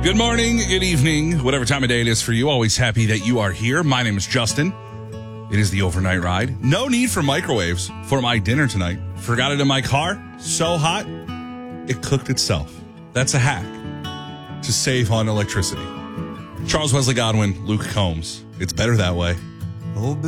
Good morning, good evening, whatever time of day it is for you. Always happy that you are here. My name is Justin. It is the overnight ride. No need for microwaves for my dinner tonight. Forgot it in my car. So hot, it cooked itself. That's a hack to save on electricity. Charles Wesley Godwin, Luke Combs. It's better that way.